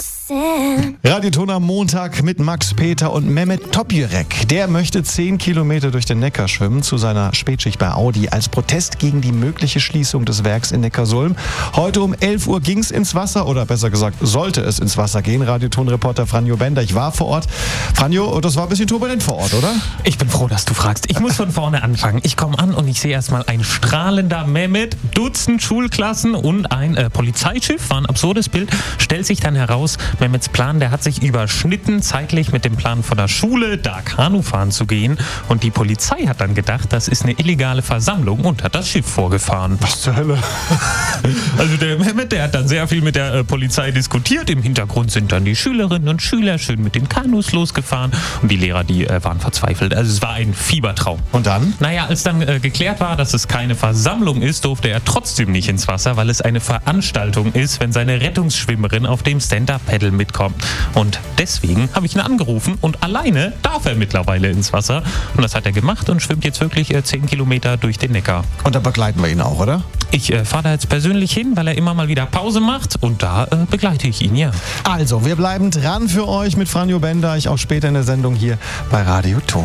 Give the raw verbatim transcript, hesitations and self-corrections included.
Radioton am Montag mit Max Peter und Mehmet Topjürek. Der möchte zehn Kilometer durch den Neckar schwimmen zu seiner Spätschicht bei Audi als Protest gegen die mögliche Schließung des Werks in Neckarsulm. Heute um elf Uhr ging es ins Wasser, oder besser gesagt, sollte es ins Wasser gehen. Radioton-Reporter Franjo Bender, ich war vor Ort. Franjo, das war ein bisschen turbulent vor Ort, oder? Ich bin froh, dass du fragst. Ich muss von vorne anfangen. Ich komme an und ich sehe erstmal ein strahlender Mehmet, Dutzend Schulklassen und ein äh, Polizeischiff. War ein absurdes Bild. Stellt sich dann heraus, Mehmets Plan, der hat sich überschnitten, zeitlich mit dem Plan von der Schule, da Kanu fahren zu gehen. Und die Polizei hat dann gedacht, das ist eine illegale Versammlung und hat das Schiff vorgefahren. Was zur Hölle? Also der Mehmet, der hat dann sehr viel mit der äh, Polizei diskutiert. Im Hintergrund sind dann die Schülerinnen und Schüler schön mit den Kanus losgefahren. Und die Lehrer, die äh, waren verzweifelt. Also es war ein Fiebertraum. Und dann? Naja, als dann äh, geklärt war, dass es keine Versammlung ist, durfte er trotzdem nicht ins Wasser, weil es eine Veranstaltung ist, wenn seine Rettungsschwimmerin auf dem Stand-Up-Paddle mitkommt. Und deswegen habe ich ihn angerufen und alleine darf er mittlerweile ins Wasser. Und das hat er gemacht und schwimmt jetzt wirklich äh, zehn Kilometer durch den Neckar. Und da begleiten wir ihn auch, oder? Ich äh, fahre da jetzt persönlich hin, weil er immer mal wieder Pause macht und da äh, begleite ich ihn, ja. Also, wir bleiben dran für euch mit Franjo Bender, ich auch später in der Sendung hier bei Radioton.